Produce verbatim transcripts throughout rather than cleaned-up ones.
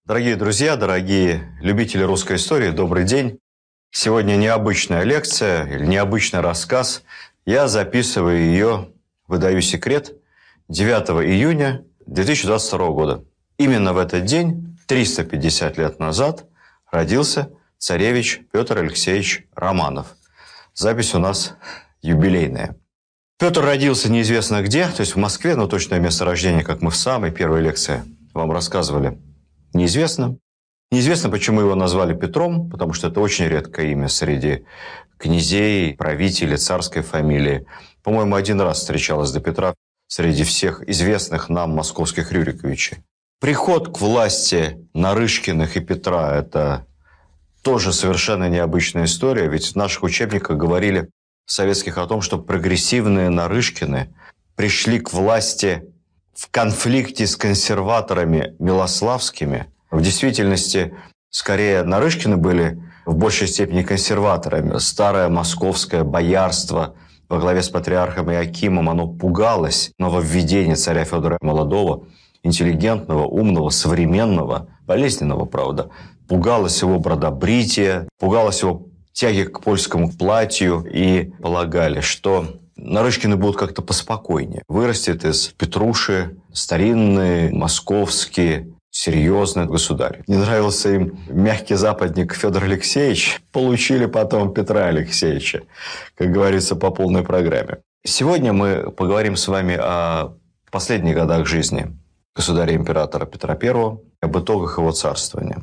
Дорогие друзья, дорогие любители русской истории, добрый день. Сегодня необычная лекция или необычный рассказ. Я записываю ее, выдаю секрет, девятого июня две тысячи двадцать второго года. Именно в этот день, триста пятьдесят лет назад, родился царевич Петр Алексеевич Романов. Запись у нас юбилейная. Петр родился неизвестно где, то есть в Москве, но точное место рождения, как мы в самой первой лекции вам рассказывали, неизвестно. Неизвестно, почему его назвали Петром, потому что это очень редкое имя среди князей, правителей, царской фамилии. По-моему, один раз встречалось до Петра среди всех известных нам московских Рюриковичей. Приход к власти Нарышкиных и Петра – это тоже совершенно необычная история, ведь в наших учебниках говорили советских о том, что прогрессивные Нарышкины пришли к власти в конфликте с консерваторами милославскими. В действительности, скорее, Нарышкины были в большей степени консерваторами. Старое московское боярство во главе с патриархом Иоакимом, оно пугалось нововведения царя Федора Молодого, интеллигентного, умного, современного, болезненного, правда. Пугалось его бродобрития, пугалось его тяги к польскому платью и полагали, что Нарышкины будут как-то поспокойнее. Вырастет из Петруши старинный, московский, серьезный государь. Не нравился им мягкий западник Федор Алексеевич, получили потом Петра Алексеевича, как говорится, по полной программе. Сегодня мы поговорим с вами о последних годах жизни государя-императора Петра Первого, об итогах его царствования.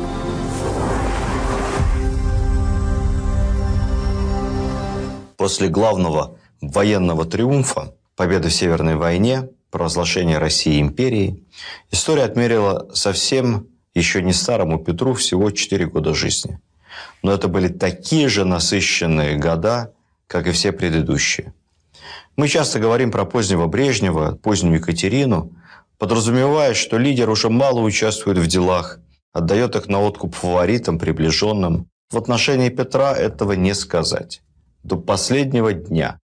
После главного военного триумфа, победы в Северной войне, провозглашения России империей, история отмерила совсем еще не старому Петру всего четыре года жизни. Но это были такие же насыщенные года, как и все предыдущие. Мы часто говорим про позднего Брежнева, позднюю Екатерину, подразумевая, что лидер уже мало участвует в делах, отдает их на откуп фаворитам, приближенным. В отношении Петра этого не сказать. До последнего дня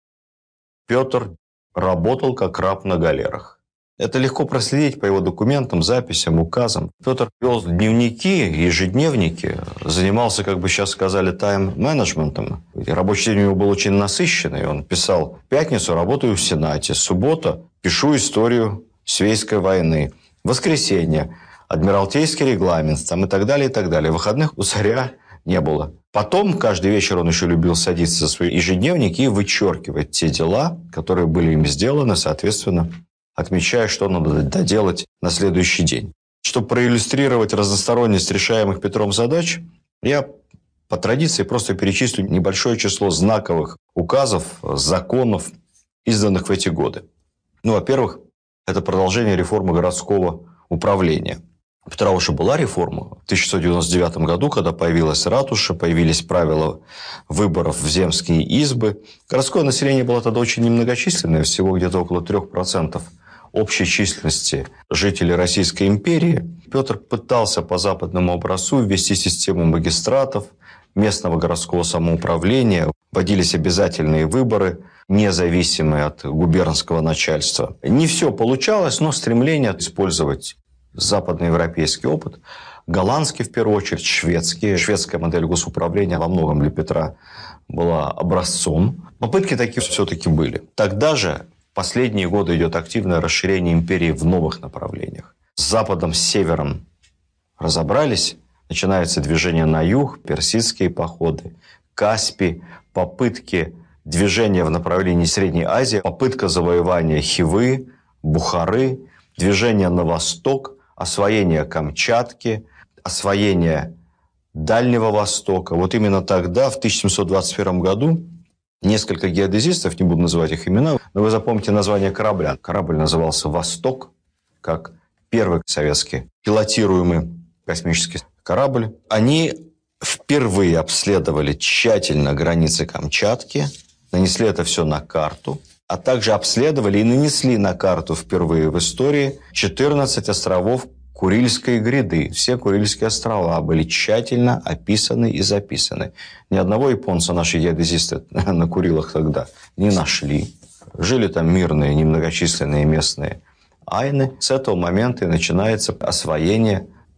Петр работал как раб на галерах. Это легко проследить по его документам, записям, указам. Петр вел дневники, ежедневники, занимался, как бы сейчас сказали, тайм-менеджментом. Рабочий день у него был очень насыщенный. Он писал: в пятницу работаю в Сенате, суббота пишу историю Свейской войны, воскресенье адмиралтейский регламент там, и так далее, и так далее. Выходных у царя не было. Потом каждый вечер он еще любил садиться за свои ежедневники и вычеркивать те дела, которые были им сделаны, соответственно, отмечая, что надо доделать на следующий день. Чтобы проиллюстрировать разносторонность решаемых Петром задач, я по традиции просто перечислю небольшое число знаковых указов, законов, изданных в эти годы. Ну, во-первых, это продолжение реформы городского управления. У Петра уже была реформа в тысяча шестьсот девяносто девятом году, когда появилась ратуша, появились правила выборов в земские избы. Городское население было тогда очень немногочисленное, всего где-то около трех процентов общей численности жителей Российской империи. Петр пытался по западному образцу ввести систему магистратов, местного городского самоуправления, вводились обязательные выборы, независимые от губернского начальства. Не все получалось, но стремление использовать западноевропейский опыт, голландский, в первую очередь, шведский. Шведская модель госуправления во многом для Петра была образцом. Попытки такие все-таки были. Тогда же в последние годы идет активное расширение империи в новых направлениях. С западом, с севером разобрались. Начинается движение на юг, персидские походы, Каспий, попытки движения в направлении Средней Азии, попытка завоевания Хивы, Бухары, движение на восток, освоение Камчатки, освоение Дальнего Востока. Вот именно тогда, в тысяча семьсот двадцать первом году, несколько геодезистов, не буду называть их имена, но вы запомните название корабля. Корабль назывался «Восток», как первый советский пилотируемый космический корабль. Они впервые обследовали тщательно границы Камчатки, нанесли это все на карту, а также обследовали и нанесли на карту впервые в истории четырнадцать островов Курильской гряды. Все Курильские острова были тщательно описаны и записаны. Ни одного японца наши геодезисты на Курилах тогда не нашли. Жили там мирные, немногочисленные местные айны. С этого момента и начинается освоение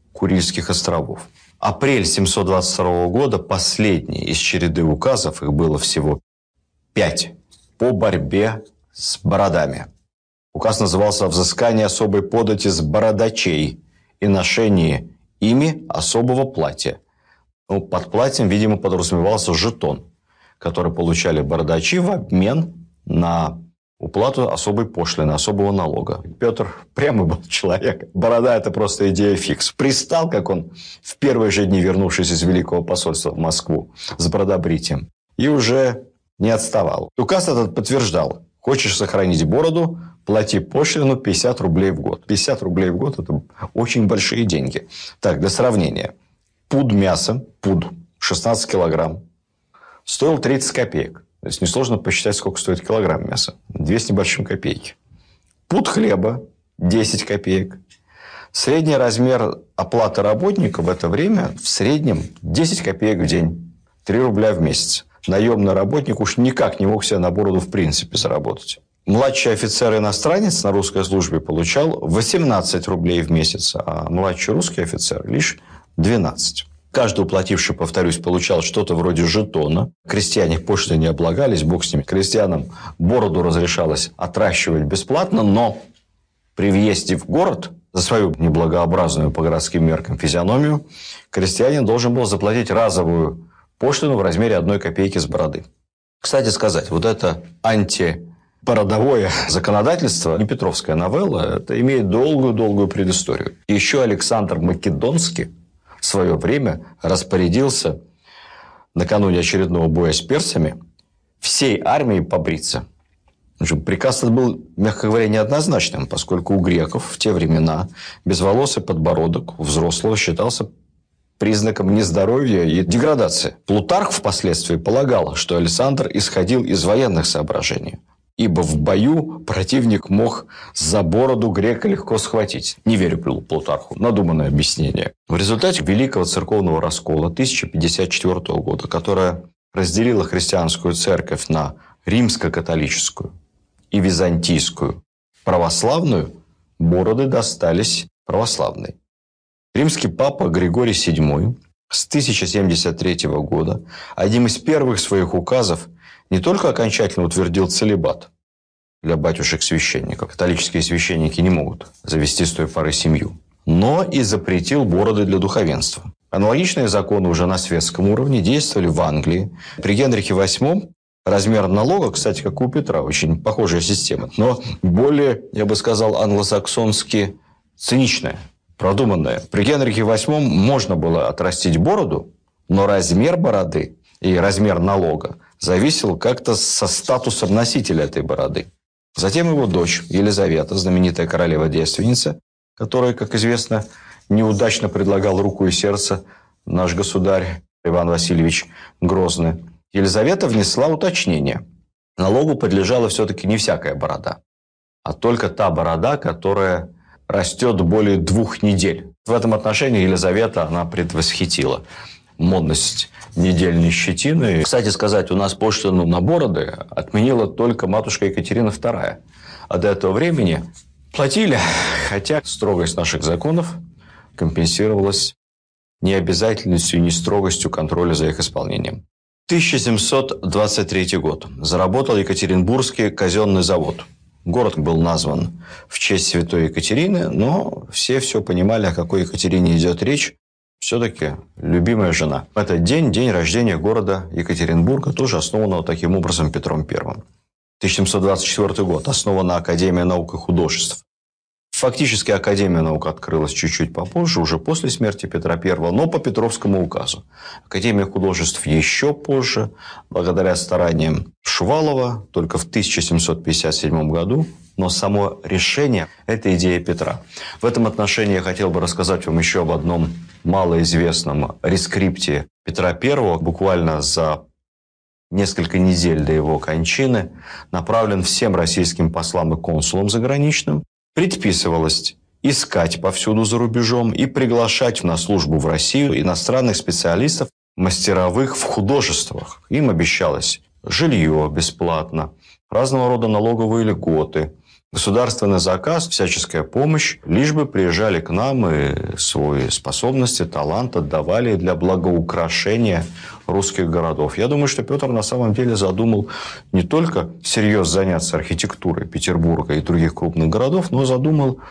Курильских островов. Апрель семьсот двадцать второго года, последний из череды указов, их было всего пять, по борьбе с бородами. Указ назывался «О взыскании особой подати с бородачей и ношении ими особого платья». Ну, под платьем, видимо, подразумевался жетон, который получали бородачи в обмен на уплату особой пошлины, особого налога. Петр прямо был человек. Борода – это просто идея фикс. Пристал, как он в первые же дни, вернувшись из Великого посольства в Москву, с бородобритием. И уже не отставал. Указ этот подтверждал: хочешь сохранить бороду, плати пошлину пятьдесят рублей в год. пятьдесят рублей в год – это очень большие деньги. Так, для сравнения. Пуд мяса, пуд, шестнадцать килограмм, стоил тридцать копеек. То есть несложно посчитать, сколько стоит килограмм мяса. Две с небольшим копейки. Пуд хлеба десять копеек. Средний размер оплаты работника в это время в среднем десять копеек в день. три рубля в месяц. Наемный работник уж никак не мог себе на бороду в принципе заработать. Младший офицер-иностранец на русской службе получал восемнадцать рублей в месяц, а младший русский офицер лишь двенадцать. Каждый уплативший, повторюсь, получал что-то вроде жетона. Крестьяне пошлиной не облагались, бог с ними. Крестьянам бороду разрешалось отращивать бесплатно, но при въезде в город за свою неблагообразную по городским меркам физиономию крестьянин должен был заплатить разовую пошлину в размере одной копейки с бороды. Кстати сказать, вот это антибородовое законодательство, не петровская новелла, это имеет долгую-долгую предысторию. Еще Александр Македонский в свое время распорядился накануне очередного боя с персами всей армией побриться. Приказ этот был, мягко говоря, неоднозначным, поскольку у греков в те времена безволосый подбородок у взрослого считался признаком нездоровья и деградации. Плутарх впоследствии полагал, что Александр исходил из военных соображений, ибо в бою противник мог за бороду грека легко схватить. Не верю Плутарху. Надуманное объяснение. В результате Великого церковного раскола тысяча пятьдесят четвёртого года, которая разделила христианскую церковь на римско-католическую и византийскую православную, бороды достались православной. Римский папа Григорий седьмой с тысяча семьдесят третьего года одним из первых своих указов не только окончательно утвердил целибат для батюшек-священников, католические священники не могут завести с той поры семью, но и запретил бороды для духовенства. Аналогичные законы уже на светском уровне действовали в Англии. При Генрихе восьмом размер налога, кстати, как у Петра, очень похожая система, но более, я бы сказал, англосаксонски циничная, продуманная. При Генрихе восьмом можно было отрастить бороду, но размер бороды и размер налога зависел как-то со статусом носителя этой бороды. Затем его дочь Елизавета, знаменитая королева-девственница, которая, как известно, неудачно предлагал руку и сердце наш государь Иван Васильевич Грозный, Елизавета внесла уточнение. Налогу подлежала все-таки не всякая борода, а только та борода, которая растет более двух недель. В этом отношении Елизавета, она предвосхитила модность недельной щетины. Кстати сказать, у нас пошлину на бороды отменила только матушка Екатерина вторая. А до этого времени платили, хотя строгость наших законов компенсировалась необязательностью и нестрогостью контроля за их исполнением. тысяча семьсот двадцать третий год. Заработал Екатеринбургский казенный завод. Город был назван в честь святой Екатерины, но все все понимали, о какой Екатерине идет речь. Все-таки любимая жена. В этот день, день рождения города Екатеринбурга, тоже основанного таким образом Петром Первым. тысяча семьсот двадцать четвёртый год. Основана Академия наук и художеств. Фактически Академия наук открылась чуть-чуть попозже, уже после смерти Петра Первого, но по Петровскому указу. Академия художеств еще позже, благодаря стараниям Шувалова, только в тысяча семьсот пятьдесят седьмом году. Но само решение – это идея Петра. В этом отношении я хотел бы рассказать вам еще об одном малоизвестном рескрипте Петра Первого. Буквально за несколько недель до его кончины направлен всем российским послам и консулам заграничным. Предписывалось искать повсюду за рубежом и приглашать на службу в Россию иностранных специалистов, мастеровых в художествах. Им обещалось жилье бесплатно, разного рода налоговые льготы, Государственный заказ, всяческая помощь, лишь бы приезжали к нам и свои способности, талант отдавали для благоукрашения русских городов. Я думаю, что Петр на самом деле задумал не только всерьез заняться архитектурой Петербурга и других крупных городов, но задумал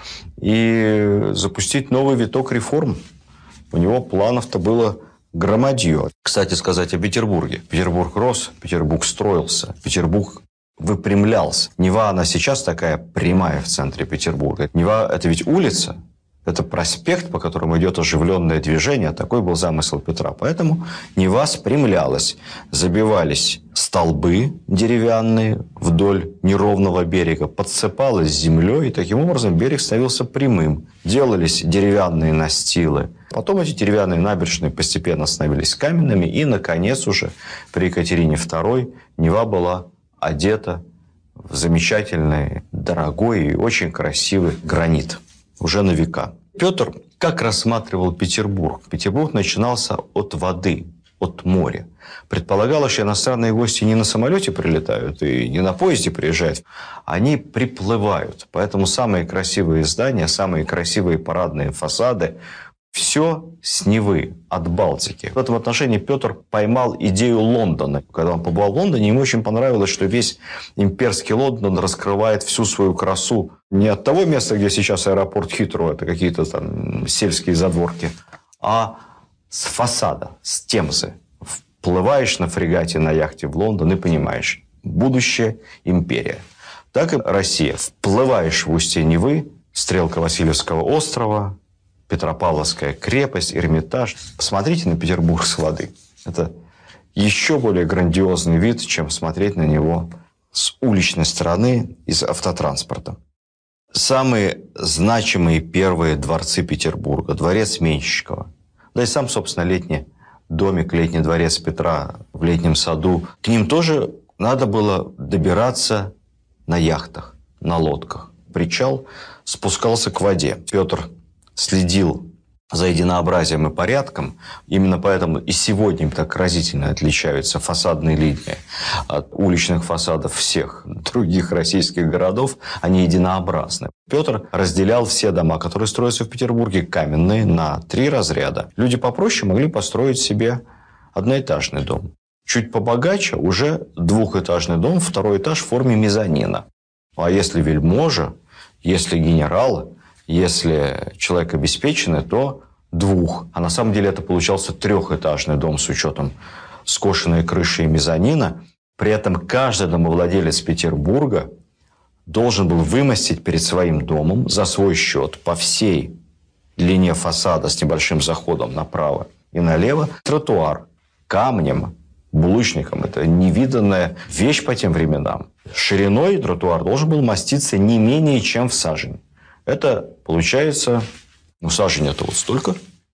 и запустить новый виток реформ. У него планов-то было громадье. Кстати сказать о Петербурге. Петербург рос, Петербург строился, Петербург выпрямлялся. Нева, она сейчас такая прямая в центре Петербурга. Нева – это ведь улица, это проспект, по которому идет оживленное движение. Такой был замысел Петра. Поэтому Нева спрямлялась. Забивались столбы деревянные вдоль неровного берега, подсыпалась землей, и таким образом берег становился прямым. Делались деревянные настилы. Потом эти деревянные набережные постепенно становились каменными. И, наконец, уже при Екатерине второй Нева была одета в замечательный, дорогой и очень красивый гранит. Уже на века. Петр как рассматривал Петербург? Петербург начинался от воды, от моря. Предполагалось, что иностранные гости не на самолете прилетают и не на поезде приезжают. Они приплывают. Поэтому самые красивые здания, самые красивые парадные фасады – все с Невы, от Балтики. В этом отношении Петр поймал идею Лондона. Когда он побывал в Лондоне, ему очень понравилось, что весь имперский Лондон раскрывает всю свою красу не от того места, где сейчас аэропорт Хитроу, это какие-то там сельские задворки, а с фасада, с Темзы. Вплываешь на фрегате, на яхте в Лондон и понимаешь, будущее империя. Так и Россия. Вплываешь в устье Невы, стрелка Васильевского острова, Петропавловская крепость, Эрмитаж. Посмотрите на Петербург с воды. Это еще более грандиозный вид, чем смотреть на него с уличной стороны из автотранспорта. Самые значимые первые дворцы Петербурга. Дворец Менщикова. Да и сам, собственно, летний домик, летний дворец Петра в Летнем саду. К ним тоже надо было добираться на яхтах, на лодках. Причал спускался к воде. Петр следил за единообразием и порядком. Именно поэтому и сегодня так разительно отличаются фасадные линии от уличных фасадов всех других российских городов. Они единообразны. Петр разделял все дома, которые строятся в Петербурге, каменные, на три разряда. Люди попроще могли построить себе одноэтажный дом. Чуть побогаче уже двухэтажный дом, второй этаж в форме мезонина. А если вельможа, если генералы, если человек обеспеченный, то двух. А на самом деле это получался трехэтажный дом с учетом скошенной крыши и мезонина. При этом каждый домовладелец Петербурга должен был вымостить перед своим домом за свой счет по всей длине фасада с небольшим заходом направо и налево тротуар камнем, булыжником. Это невиданная вещь по тем временам. Шириной тротуар должен был маститься не менее чем в сажень. Это получается, ну, сажень это вот столько,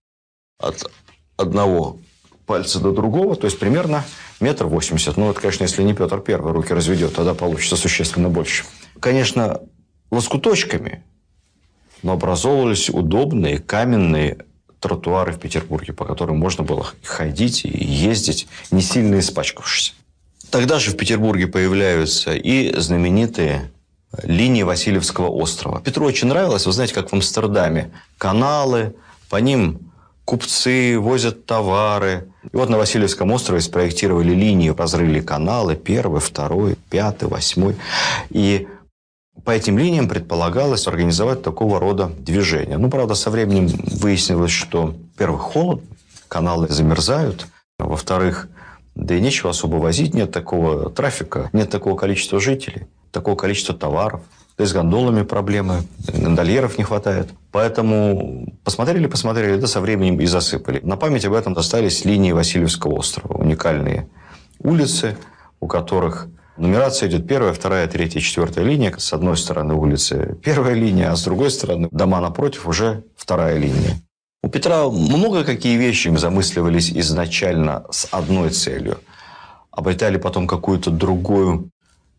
от одного пальца до другого, то есть примерно метр восемьдесят. Ну, это, конечно, если не Петр Первый руки разведет, тогда получится существенно больше. Конечно, лоскуточками, но образовывались удобные каменные тротуары в Петербурге, по которым можно было ходить и ездить, не сильно испачкавшись. Тогда же в Петербурге появляются и знаменитые линии Васильевского острова. Петру очень нравилось, вы знаете, как в Амстердаме. Каналы, по ним купцы возят товары. И вот на Васильевском острове спроектировали линии, разрыли каналы, первый, второй, пятый, восьмой. И по этим линиям предполагалось организовать такого рода движение. Ну, правда, со временем выяснилось, что, во-первых, холодно, каналы замерзают, а во-вторых, да и нечего особо возить, нет такого трафика, нет такого количества жителей, такого количества товаров. Да и с гондолами проблемы, гондольеров не хватает. Поэтому посмотрели, посмотрели, да со временем и засыпали. На память об этом остались линии Васильевского острова. Уникальные улицы, у которых нумерация идет первая, вторая, третья, четвертая линия. С одной стороны улицы первая линия, а с другой стороны дома напротив уже вторая линия. У Петра много какие вещи замысливались изначально с одной целью. Обретали потом какую-то другую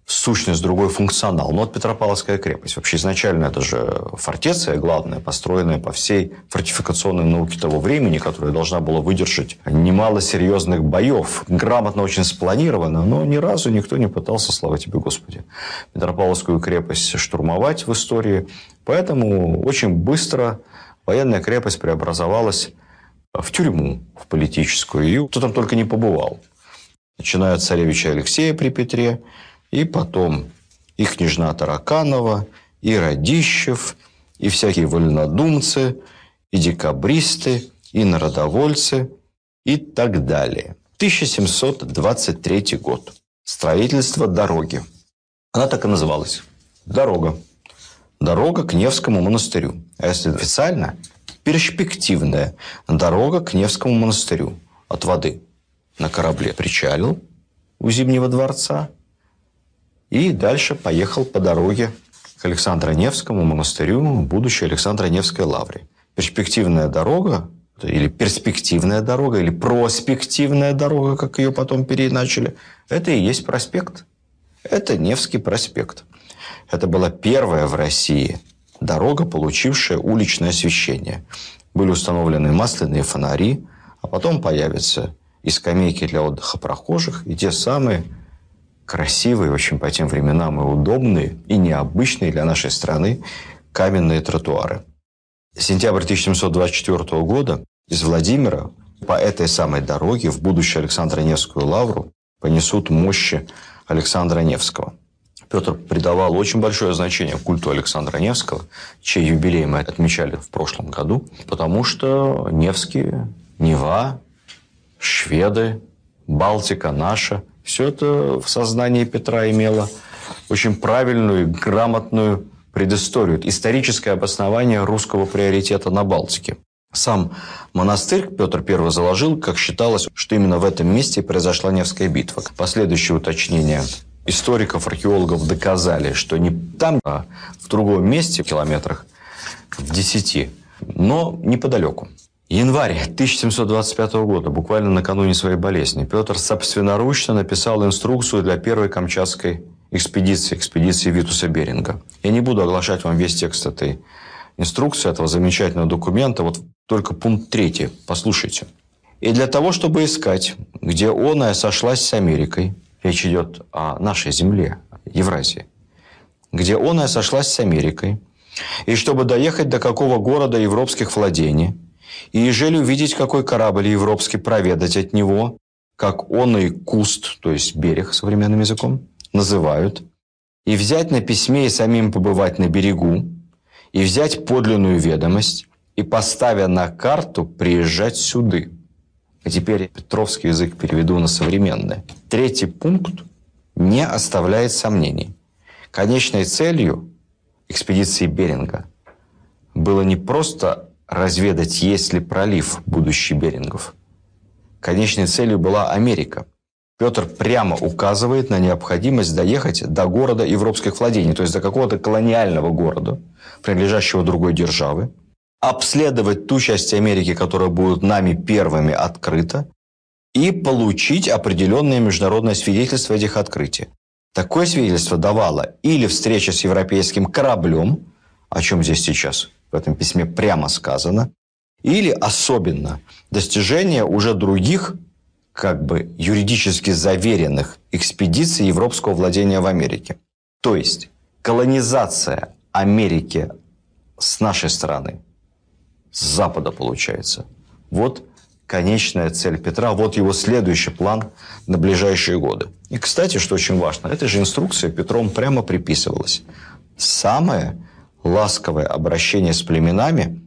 сущность, другой функционал. Но вот Петропавловская крепость. Вообще изначально это же фортеция главная, построенная по всей фортификационной науке того времени, которая должна была выдержать немало серьезных боев. Грамотно очень спланировано, но ни разу никто не пытался, слава тебе Господи, Петропавловскую крепость штурмовать в истории. Поэтому очень быстро военная крепость преобразовалась в тюрьму, в политическую. И кто там только не побывал. Начиная от царевича Алексея при Петре, и потом и княжна Тараканова, и Радищев, и всякие вольнодумцы, и декабристы, и народовольцы, и так далее. тысяча семьсот двадцать третий год. Строительство дороги. Она так и называлась. Дорога. Дорога к Невскому монастырю. А если официально, перспективная дорога к Невскому монастырю. От воды на корабле причалил у Зимнего дворца и дальше поехал по дороге к Александро-Невскому монастырю, будущей Александро-Невской лавре. Перспективная дорога, или перспективная дорога, или проспективная дорога, как ее потом переиначили, это и есть проспект. Это Невский проспект. Это была первая в России дорога, получившая уличное освещение. Были установлены масляные фонари, а потом появятся и скамейки для отдыха прохожих, и те самые красивые, очень по тем временам и удобные, и необычные для нашей страны каменные тротуары. Сентябрь тысяча семьсот двадцать четвёртого года из Владимира по этой самой дороге в будущую Александро-Невскую лавру понесут мощи Александра Невского. Петр придавал очень большое значение культу Александра Невского, чей юбилей мы отмечали в прошлом году, потому что Невские, Нева, шведы, Балтика наша – все это в сознании Петра имело очень правильную и грамотную предысторию. Историческое обоснование русского приоритета на Балтике. Сам монастырь Петр Первый заложил, как считалось, что именно в этом месте произошла Невская битва. Последующие уточнения историков, археологов доказали, что не там, а в другом месте, в километрах в десяти, но неподалеку. Январь тысяча семьсот двадцать пятого года, буквально накануне своей болезни, Петр собственноручно написал инструкцию для первой камчатской экспедиции, экспедиции Витуса Беринга. Я не буду оглашать вам весь текст этой инструкции, этого замечательного документа, вот только пункт третий, послушайте. И для того, чтобы искать, где оная сошлась с Америкой, речь идет о нашей земле, Евразии, где оная сошлась с Америкой, и чтобы доехать до какого города европейских владений, и ежели увидеть, какой корабль европский, проведать от него, как он и куст, то есть берег современным языком, называют, и взять на письме и самим побывать на берегу, и взять подлинную ведомость, и, поставя на карту, приезжать сюды. А теперь петровский язык переведу на современный. Третий пункт не оставляет сомнений. Конечной целью экспедиции Беринга было не просто разведать, есть ли пролив будущий Берингов. Конечной целью была Америка. Петр прямо указывает на необходимость доехать до города европейских владений, то есть до какого-то колониального города, принадлежащего другой державы, обследовать ту часть Америки, которая будет нами первыми открыта, и получить определенное международное свидетельство этих открытий. Такое свидетельство давало или встреча с европейским кораблем, о чем здесь сейчас в этом письме прямо сказано, или особенно достижение уже других, как бы юридически заверенных экспедиций европейского владения в Америке. То есть колонизация Америки с нашей стороны, с Запада получается. Вот конечная цель Петра, вот его следующий план на ближайшие годы. И, кстати, что очень важно, этой же инструкции Петром прямо приписывалось самое ласковое обращение с племенами,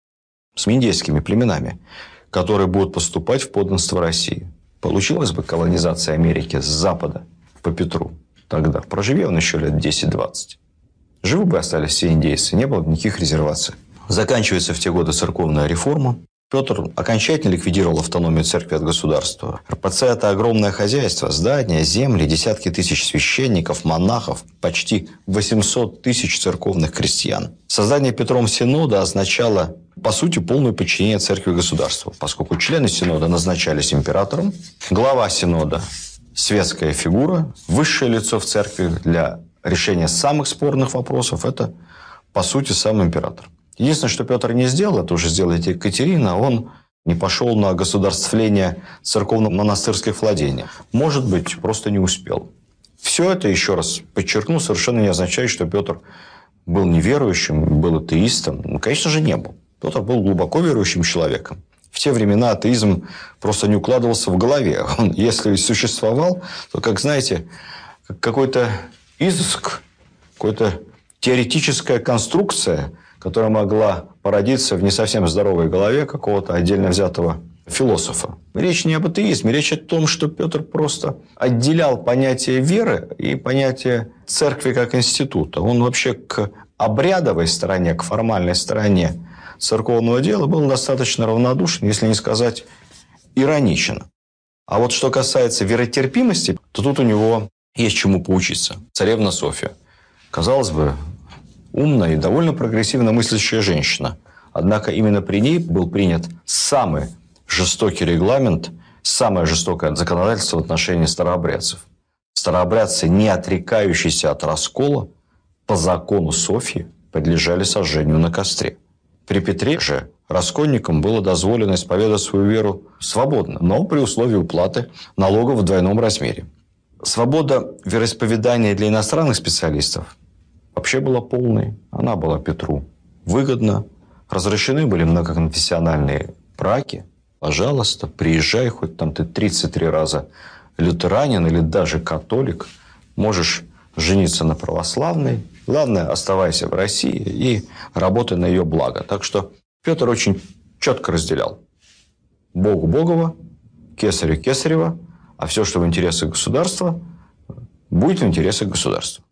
с миндейскими племенами, которые будут поступать в подданство России. Получилась бы колонизация Америки с Запада по Петру тогда. Проживи он еще лет десять-двадцать. Живы бы остались все индейцы, не было бы никаких резерваций. Заканчивается в те годы церковная реформа. Петр окончательно ликвидировал автономию церкви от государства. эр пэ цэ – это огромное хозяйство, здания, земли, десятки тысяч священников, монахов, почти восемьсот тысяч церковных крестьян. Создание Петром синода означало, по сути, полное подчинение церкви государству, поскольку члены синода назначались императором, глава синода светская фигура, высшее лицо в церкви для решения самых спорных вопросов – это, по сути, сам император. Единственное, что Петр не сделал, это уже сделает Екатерина, он не пошел на государствление церковно-монастырских владений. Может быть, просто не успел. Все это, еще раз подчеркну, совершенно не означает, что Петр был неверующим, был атеистом. Ну, конечно же, не был. Петр был глубоко верующим человеком. В те времена атеизм просто не укладывался в голове. Он, если и существовал, то, как знаете, какой-то изыск, какая-то теоретическая конструкция, которая могла породиться в не совсем здоровой голове какого-то отдельно взятого философа. Речь не об атеизме, речь о том, что Петр просто отделял понятие веры и понятие церкви как института. Он вообще к обрядовой стороне, к формальной стороне церковного дела был достаточно равнодушен, если не сказать ироничен. А вот что касается веротерпимости, то тут у него есть чему поучиться. Царевна Софья. Казалось бы, умная и довольно прогрессивно мыслящая женщина. Однако именно при ней был принят самый жестокий регламент, самое жестокое законодательство в отношении старообрядцев. Старообрядцы, не отрекающиеся от раскола, по закону Софьи подлежали сожжению на костре. При Петре же раскольникам было дозволено исповедовать свою веру свободно, но при условии уплаты налогов в двойном размере. Свобода вероисповедания для иностранных специалистов вообще была полной. Она была Петру выгодна. Разрешены были многоконфессиональные браки. Пожалуйста, приезжай, хоть там ты тридцать три раза лютеранин или даже католик. Можешь жениться на православной. Главное, оставайся в России и работай на ее благо. Так что Петр очень четко разделял. Богу Богова, кесарю Кесарева, а все, что в интересах государства, будет в интересах государства.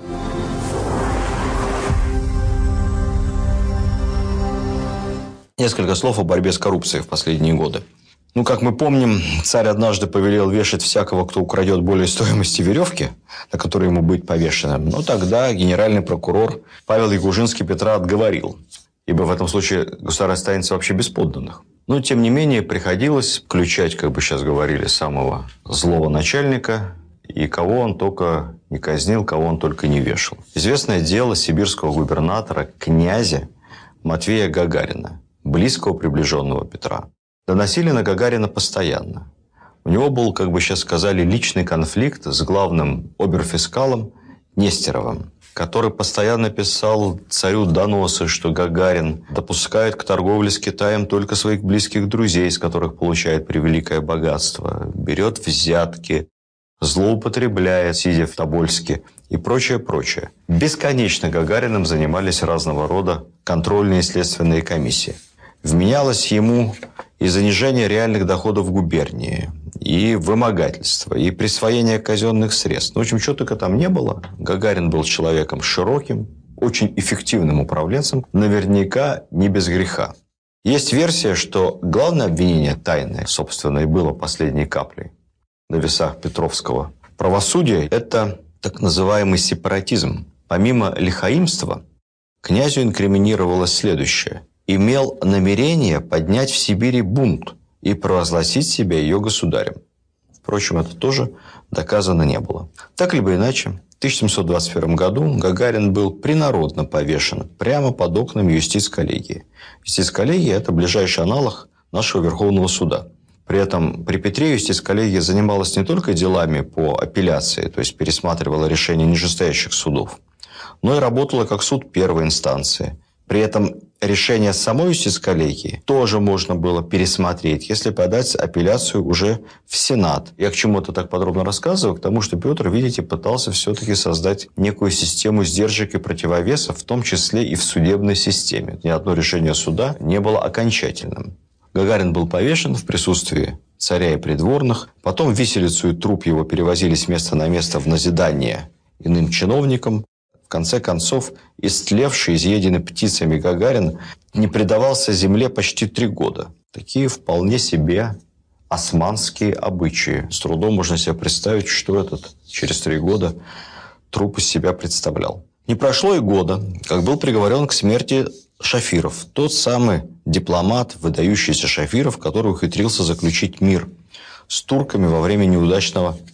Несколько слов о борьбе с коррупцией в последние годы. Ну, как мы помним, царь однажды повелел вешать всякого, кто украдет более стоимости веревки, на которой ему быть повешенным. Но тогда генеральный прокурор Павел Ягужинский Петра отговорил, ибо в этом случае государь останется вообще без подданных. Но, тем не менее, приходилось включать, как бы сейчас говорили, самого злого начальника, и кого он только не казнил, кого он только не вешал. Известное дело сибирского губернатора, князя Матвея Гагарина, близкого приближенного Петра. Доносили на Гагарина постоянно. У него был, как бы сейчас сказали, личный конфликт с главным оберфискалом Нестеровым, который постоянно писал царю доносы, что Гагарин допускает к торговле с Китаем только своих близких друзей, с которых получает превеликое богатство, берет взятки, злоупотребляет, сидя в Тобольске и прочее, прочее. Бесконечно Гагариным занимались разного рода контрольные и следственные комиссии. Вменялось ему и занижение реальных доходов губернии, и вымогательство, и присвоение казенных средств. Ну, в общем, чего только там не было. Гагарин был человеком широким, очень эффективным управленцем, наверняка не без греха. Есть версия, что главное обвинение тайное, собственно, и было последней каплей на весах Петровского правосудия – это так называемый сепаратизм. Помимо лихаимства, князю инкриминировалось следующее – имел намерение поднять в Сибири бунт и провозгласить себя ее государем. Впрочем, это тоже доказано не было. Так либо иначе, в тысяча семьсот двадцать первом году Гагарин был принародно повешен прямо под окнами юстиц-коллегии. Юстиц-коллегия – это ближайший аналог нашего Верховного суда. При этом при Петре юстиц-коллегия занималась не только делами по апелляции, то есть пересматривала решения нижестоящих судов, но и работала как суд первой инстанции. При этом решение самой юстиц-коллегии тоже можно было пересмотреть, если подать апелляцию уже в Сенат. Я к чему это так подробно рассказываю? К тому, что Петр, видите, пытался все-таки создать некую систему сдержек и противовесов, в том числе и в судебной системе. Ни одно решение суда не было окончательным. Гагарин был повешен в присутствии царя и придворных. Потом в виселицу и труп его перевозили с места на место в назидание иным чиновникам. В конце концов, истлевший, изъеденный птицами Гагарин не предавался земле почти три года. Такие вполне себе османские обычаи. С трудом можно себе представить, что этот через три года труп из себя представлял. Не прошло и года, как был приговорен к смерти Шафиров. Тот самый дипломат, выдающийся Шафиров, который ухитрился заключить мир с турками во время неудачного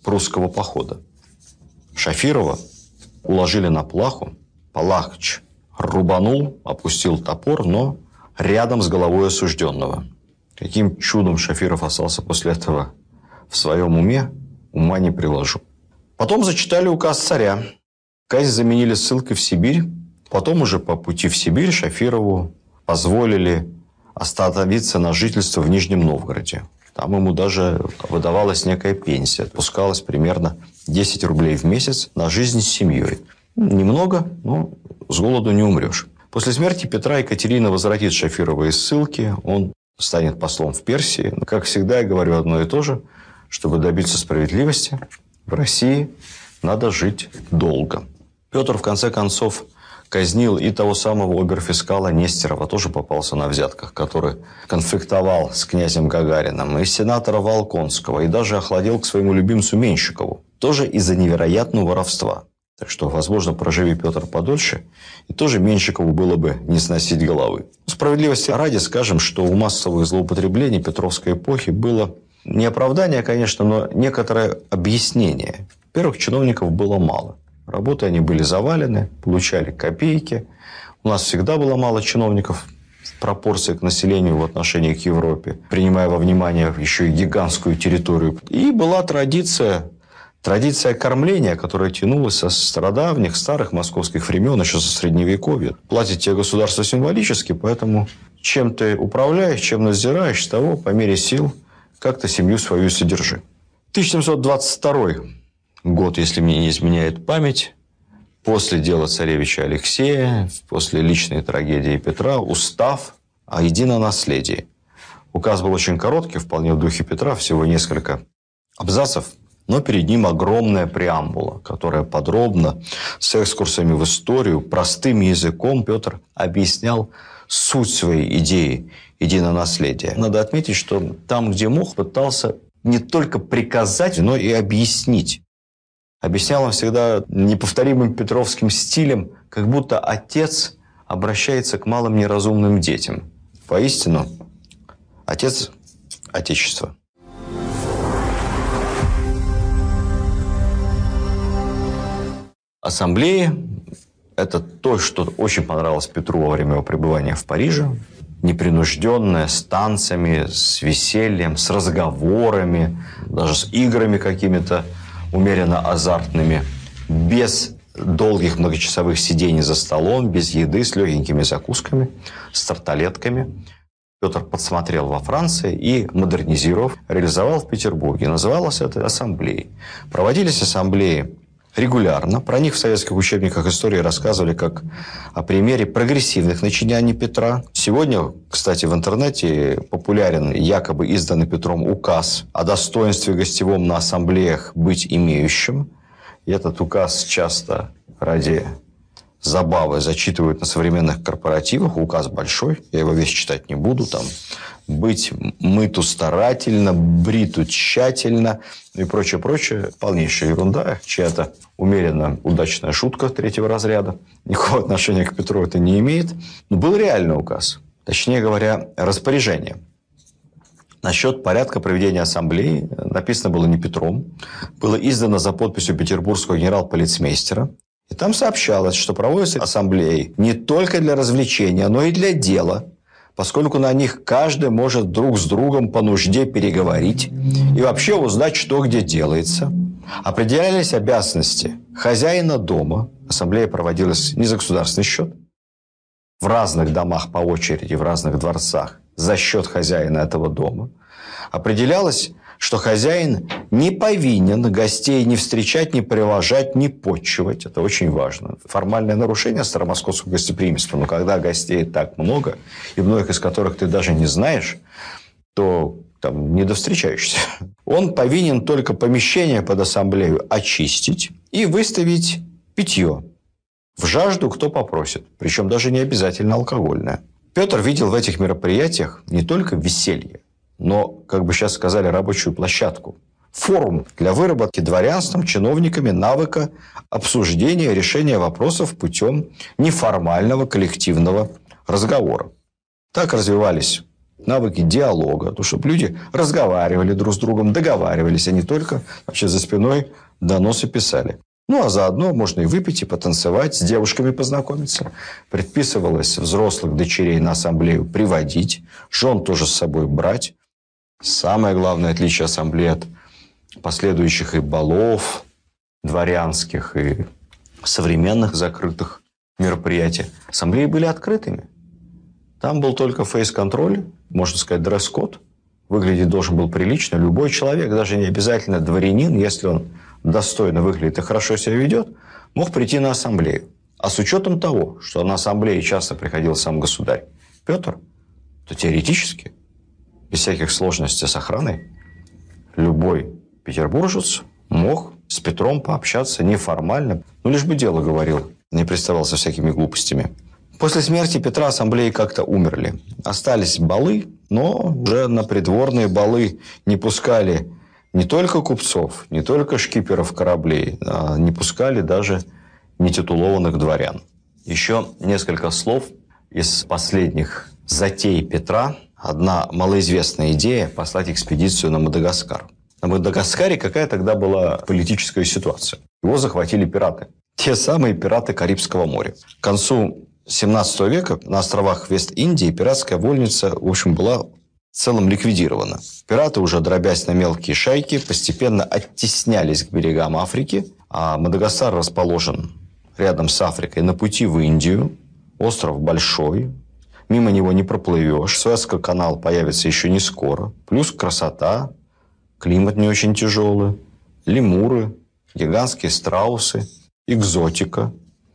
прусского похода. Шафирова уложили на плаху, Палахч рубанул, опустил топор, но рядом с головой осужденного. Каким чудом Шафиров остался после этого в своем уме, ума не приложу. Потом зачитали указ царя. Казнь заменили ссылкой в Сибирь. Потом уже по пути в Сибирь Шафирову позволили остановиться на жительство в Нижнем Новгороде. Там ему даже выдавалась некая пенсия. Отпускалось примерно десять рублей в месяц на жизнь с семьей. Немного, но с голоду не умрешь. После смерти Петра Екатерина возвратит Шафирова из ссылки. Он станет послом в Персии. Как всегда, я говорю одно и то же. Чтобы добиться справедливости, в России надо жить долго. Петр, в конце концов, казнил и того самого оберфискала Нестерова, тоже попался на взятках, который конфликтовал с князем Гагариным, и сенатора Волконского, и даже охладел к своему любимцу Меньшикову, тоже из-за невероятного воровства. Так что, возможно, проживи Петр подольше, и тоже Меньшикову было бы не сносить головы. Справедливости ради скажем, что у массовых злоупотреблений Петровской эпохи было не оправдание, конечно, но некоторое объяснение. Во-первых, чиновников было мало. Работы они были завалены, получали копейки. У нас всегда было мало чиновников в пропорции к населению в отношении к Европе, принимая во внимание еще и гигантскую территорию. И была традиция, традиция кормления, которая тянулась со стародавних, старых московских времен, еще со Средневековья. Платит тебе государство символически, поэтому чем ты управляешь, чем надзираешь, с того по мере сил как-то семью свою содержи. тысяча семьсот двадцать второй год, если мне не изменяет память, после дела царевича Алексея, после личной трагедии Петра, устав о единонаследии. Указ был очень короткий, вполне в духе Петра, всего несколько абзацев, но перед ним огромная преамбула, которая подробно, с экскурсами в историю, простым языком Петр объяснял суть своей идеи единонаследия. Надо отметить, что там, где мог, пытался не только приказать, но и объяснить. Объяснял он всегда неповторимым петровским стилем, как будто отец обращается к малым неразумным детям. Поистину, отец Отечества. Ассамблеи – это то, что очень понравилось Петру во время его пребывания в Париже. Непринужденная, с танцами, с весельем, с разговорами, даже с играми какими-то умеренно азартными, без долгих многочасовых сидений за столом, без еды, с легенькими закусками, с тарталетками. Петр подсмотрел во Франции и, модернизировав, реализовал в Петербурге. Называлось это ассамблеей. Проводились ассамблеи регулярно. Про них в советских учебниках истории рассказывали как о примере прогрессивных начинаний Петра. Сегодня, кстати, в интернете популярен якобы изданный Петром указ о достоинстве гостевом на ассамблеях быть имеющим. И этот указ часто ради забавы зачитывают на современных корпоративах. Указ большой, я его весь читать не буду. Там быть мыту старательно, бриту тщательно и прочее, прочее. Полнейшая ерунда. Чья-то умеренно удачная шутка третьего разряда. Никакого отношения к Петру это не имеет. Но был реальный указ. Точнее говоря, распоряжение. Насчет порядка проведения ассамблеи написано было не Петром. Было издано за подписью петербургского генерал-полицмейстера. И там сообщалось, что проводятся ассамблеи не только для развлечения, но и для дела, поскольку на них каждый может друг с другом по нужде переговорить и вообще узнать, что где делается. Определялись обязанности хозяина дома. Ассамблея проводилась не за государственный счет. В разных домах по очереди, в разных дворцах за счет хозяина этого дома. Определялось, что хозяин не повинен гостей не встречать, не привожать, не почивать. Это очень важно. Формальное нарушение старомосковского гостеприимства. Но когда гостей так много, и многих из которых ты даже не знаешь, то там не довстречаешься. Он повинен только помещение под ассамблею очистить и выставить питье. В жажду кто попросит. Причем даже не обязательно алкогольное. Петр видел в этих мероприятиях не только веселье, но, как бы сейчас сказали, рабочую площадку. Форум для выработки дворянством, чиновниками навыка обсуждения решения вопросов путем неформального коллективного разговора. Так развивались навыки диалога, то, чтобы люди разговаривали друг с другом, договаривались, а не только вообще за спиной доносы писали. Ну, а заодно можно и выпить, и потанцевать, с девушками познакомиться. Предписывалось взрослых дочерей на ассамблею приводить, жен тоже с собой брать. Самое главное отличие ассамблеи от последующих и балов дворянских, и современных закрытых мероприятий. Ассамблеи были открытыми. Там был только фейс-контроль, можно сказать, дресс-код. Выглядеть должен был прилично. Любой человек, даже не обязательно дворянин, если он достойно выглядит и хорошо себя ведет, мог прийти на ассамблею. А с учетом того, что на ассамблее часто приходил сам государь Петр, то теоретически, без всяких сложностей с охраной, любой петербуржец мог с Петром пообщаться неформально, ну, лишь бы дело говорил, не приставал со всякими глупостями. После смерти Петра ассамблеи как-то умерли. Остались балы, но уже на придворные балы не пускали не только купцов, не только шкиперов кораблей, а не пускали даже нетитулованных дворян. Еще несколько слов из последних затей Петра. Одна малоизвестная идея – послать экспедицию на Мадагаскар. На Мадагаскаре какая тогда была политическая ситуация? Его захватили пираты. Те самые пираты Карибского моря. К концу семнадцатого века на островах Вест-Индии пиратская вольница, в общем, была в целом ликвидирована. Пираты, уже дробясь на мелкие шайки, постепенно оттеснялись к берегам Африки. А Мадагаскар расположен рядом с Африкой на пути в Индию. Остров большой. Мимо него не проплывешь. Суэцкий канал появится еще не скоро. Плюс красота, климат не очень тяжелый, лемуры, гигантские страусы, экзотика.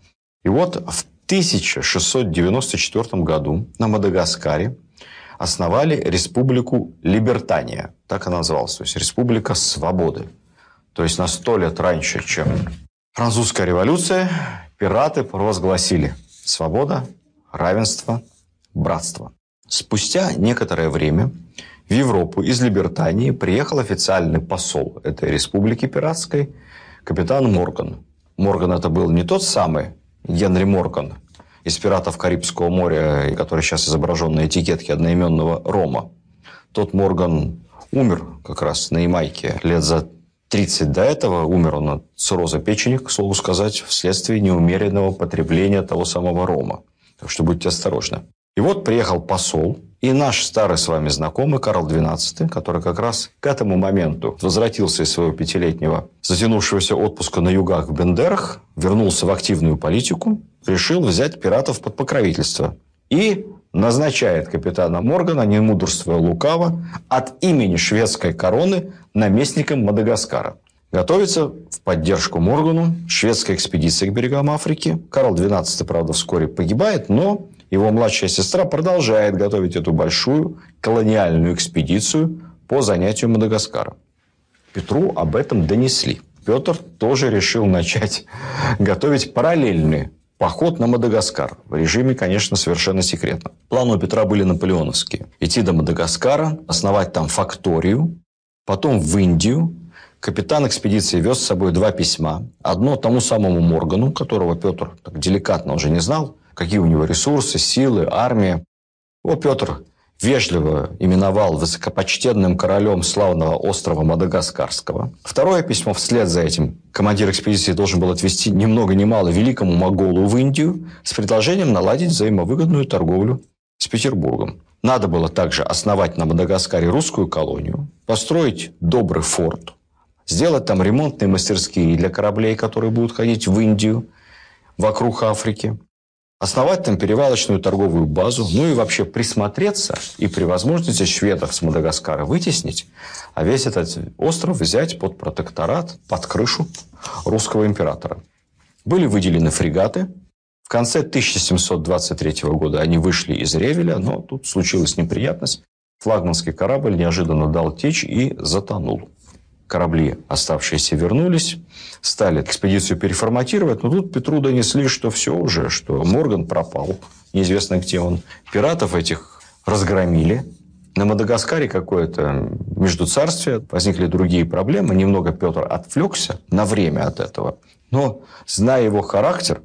И вот в тысяча шестьсот девяносто четвёртом году на Мадагаскаре основали республику Либертания. Так она называлась. То есть Республика Свободы. То есть на сто лет раньше, чем французская революция, пираты провозгласили свобода, равенство, братство. Спустя некоторое время в Европу из Либертании приехал официальный посол этой республики пиратской, капитан Морган. Морган это был не тот самый Генри Морган из «Пиратов Карибского моря», который сейчас изображен на этикетке одноименного рома. Тот Морган умер как раз на Ямайке лет за тридцать до этого. Умер он от цирроза печени, к слову сказать, вследствие неумеренного потребления того самого рома. Так что будьте осторожны. И вот приехал посол, и наш старый с вами знакомый Карл двенадцатый, который как раз к этому моменту возвратился из своего пятилетнего затянувшегося отпуска на югах в Бендерах, вернулся в активную политику, решил взять пиратов под покровительство. И назначает капитана Моргана, не мудрствуя лукаво, от имени шведской короны наместником Мадагаскара. Готовится в поддержку Моргану шведская экспедиция к берегам Африки. Карл двенадцатый, правда, вскоре погибает, но его младшая сестра продолжает готовить эту большую колониальную экспедицию по занятию Мадагаскара. Петру об этом донесли. Петр тоже решил начать готовить параллельный поход на Мадагаскар. В режиме, конечно, совершенно секретно. Планы у Петра были наполеоновские. Идти до Мадагаскара, основать там факторию, потом в Индию. Капитан экспедиции вез с собой два письма. Одно тому самому Моргану, которого Петр так деликатно уже не знал, какие у него ресурсы, силы, армия. Его Петр вежливо именовал высокопочтенным королем славного острова Мадагаскарского. Второе письмо вслед за этим командир экспедиции должен был отвезти ни много ни мало великому моголу в Индию с предложением наладить взаимовыгодную торговлю с Петербургом. Надо было также основать на Мадагаскаре русскую колонию, построить добрый форт, сделать там ремонтные мастерские для кораблей, которые будут ходить в Индию, вокруг Африки, основать там перевалочную торговую базу, ну и вообще присмотреться и при возможности шведов с Мадагаскара вытеснить, а весь этот остров взять под протекторат, под крышу русского императора. Были выделены фрегаты. В конце тысяча семьсот двадцать третьего года они вышли из Ревеля, но тут случилась неприятность. Флагманский корабль неожиданно дал течь и затонул. Корабли, оставшиеся, вернулись, стали экспедицию переформатировать, но тут Петру донесли, что все уже, что Морган пропал, неизвестно где он. Пиратов этих разгромили. На Мадагаскаре какое-то междуцарствие, возникли другие проблемы. Немного Петр отвлекся на время от этого. Но, зная его характер,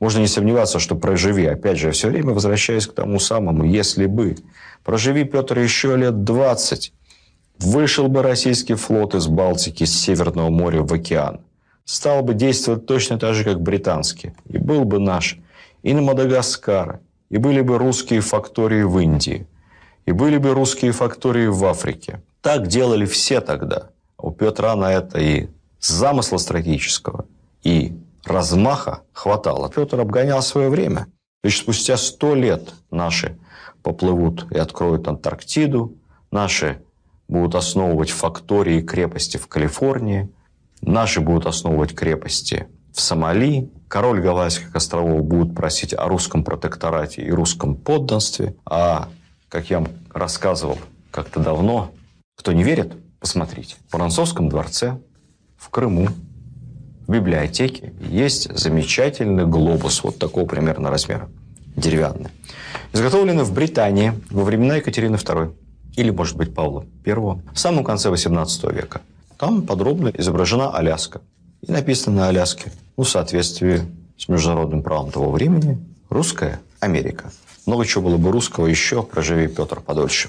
Можно не сомневаться, что проживи, опять же, я все время возвращаюсь к тому самому, если бы. Проживи, Петр, еще лет двадцать, вышел бы российский флот из Балтики, с Северного моря в океан. Стал бы действовать точно так же, как британский. И был бы наш и на Мадагаскаре, и были бы русские фактории в Индии, и были бы русские фактории в Африке. Так делали все тогда. У Петра на это и замысла стратегического, и размаха хватало. Петр обгонял свое время. Лишь спустя сто лет наши поплывут и откроют Антарктиду, наши будут основывать фактории и крепости в Калифорнии, наши будут основывать крепости в Сомали, король Гавайских островов будет просить о русском протекторате и русском подданстве, а, как я вам рассказывал как-то давно, кто не верит, посмотрите, в Воронцовском дворце, в Крыму, в библиотеке есть замечательный глобус, вот такого примерно размера, деревянный, изготовленный в Британии во времена Екатерины второй, или, может быть, Павла первого, в самом конце восемнадцатого века. Там подробно изображена Аляска. И написано на Аляске, ну, в соответствии с международным правом того времени, русская Америка. Много чего было бы русского еще, проживи Петр подольше.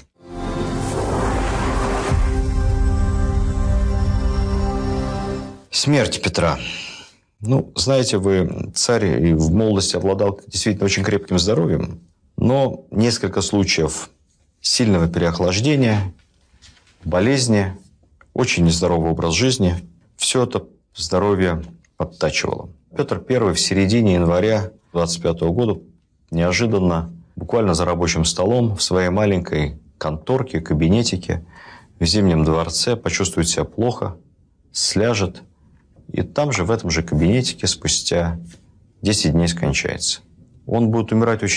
Смерть Петра. Ну, знаете, вы царь и в молодости обладал действительно очень крепким здоровьем, но несколько случаев сильного переохлаждения, болезни, очень нездоровый образ жизни, все это здоровье подтачивало. Петр Первый в середине января двадцать пятого года неожиданно, буквально за рабочим столом, в своей маленькой конторке, кабинетике в Зимнем дворце почувствует себя плохо, сляжет, и там же, в этом же кабинетике, спустя десять дней скончается. Он будет умирать очень